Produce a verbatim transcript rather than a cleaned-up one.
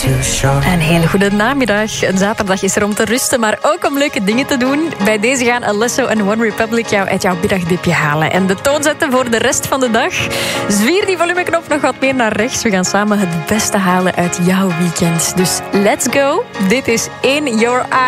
Een hele goede namiddag. Een zaterdag is er om te rusten, maar ook om leuke dingen te doen. Bij deze gaan Alesso en One Republic jou uit jouw middagdipje halen en de toon zetten voor de rest van de dag. Zwier die volumeknop nog wat meer naar rechts. We gaan samen het beste halen uit jouw weekend. Dus let's go. Dit is In Your Eyes.